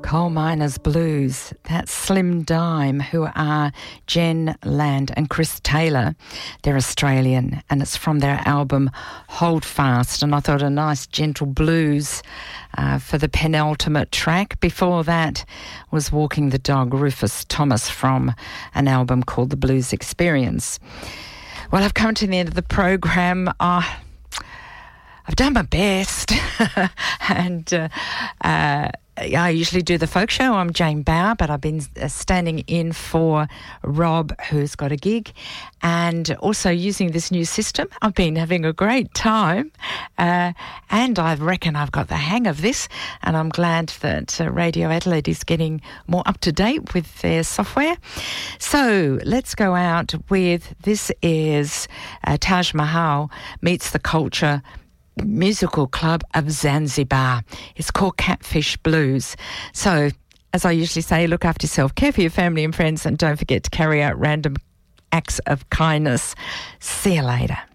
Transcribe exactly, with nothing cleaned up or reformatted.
Coal Miners Blues. That's Slim Dime, who are Jen Land and Chris Taylor. They're Australian, and it's from their album Hold Fast. And I thought a nice gentle blues uh, for the penultimate track. Before that was Walking the Dog, Rufus Thomas, from an album called The Blues Experience. Well, I've come to the end of the program. Uh, I've done my best, and uh, uh, I usually do the folk show. I'm Jane Bauer, but I've been standing in for Rob, who's got a gig, and also using this new system. I've been having a great time, uh, and I reckon I've got the hang of this, and I'm glad that uh, Radio Adelaide is getting more up to date with their software. So let's go out with, this is uh, Taj Mahal Meets the Culture Musical Club of Zanzibar. It's called Catfish Blues. So, as I usually say, look after yourself, care for your family and friends, and don't forget to carry out random acts of kindness. See you later.